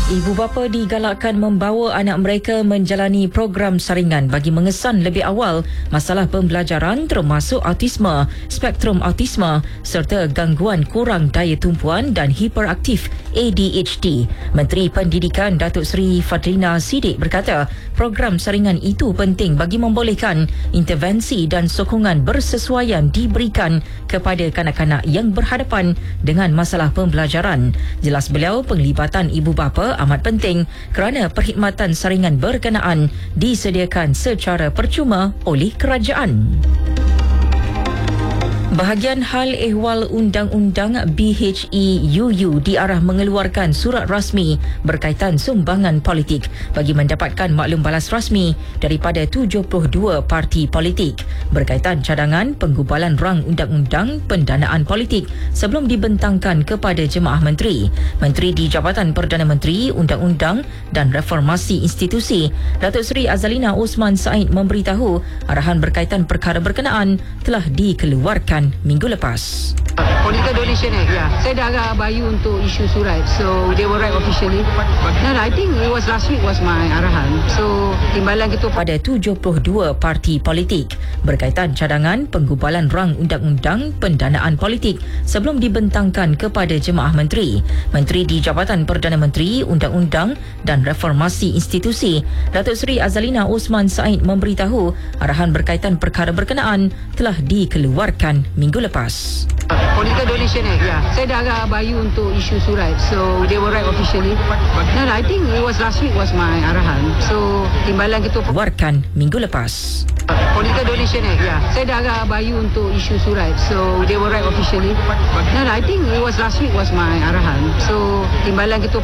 Ibu bapa digalakkan membawa anak mereka menjalani program saringan bagi mengesan lebih awal masalah pembelajaran termasuk autisme, spektrum autisme serta gangguan kurang daya tumpuan dan hiperaktif ADHD. Menteri Pendidikan Datuk Seri Fadlina Siddiq berkata, program saringan itu penting bagi membolehkan intervensi dan sokongan bersesuaian diberikan kepada kanak-kanak yang berhadapan dengan masalah pembelajaran. Jelas beliau, penglibatan ibu bapa amat penting kerana perkhidmatan saringan berkenaan disediakan secara percuma oleh kerajaan. Bahagian Hal Ehwal Undang-Undang BHEUU diarah mengeluarkan surat rasmi berkaitan sumbangan politik bagi mendapatkan maklum balas rasmi daripada 72 parti politik berkaitan cadangan penggubalan rang undang-undang pendanaan politik sebelum dibentangkan kepada jemaah menteri. Menteri di Jabatan Perdana Menteri, Undang-Undang dan Reformasi Institusi, Datuk Seri Azalina Osman Said memberitahu arahan berkaitan perkara berkenaan telah dikeluarkan minggu lepas. Political Donation Act, ya. Saya dah agak bayu untuk isu surat. So, they will write officially. No, I think it was last week was my arahan. So, timbalan ketua pada 72 parti politik berkaitan cadangan penggubalan rang undang-undang pendanaan politik sebelum dibentangkan kepada jemaah menteri. Menteri di Jabatan Perdana Menteri, Undang-Undang dan Reformasi Institusi, Datuk Seri Azalina Osman Said memberitahu arahan berkaitan perkara berkenaan telah dikeluarkan minggu lepas. Political Donation Act, ya. Saya dah agak bayu untuk isu surat. So, they will write officially. No, I think it was last week was my arahan. So, timbalan ketua keluarkan minggu lepas. Political Donation Act, ya. Saya dah agak bayu untuk isu surat. So, they will write officially. No, I think it was last week was my arahan. So, timbalan ketua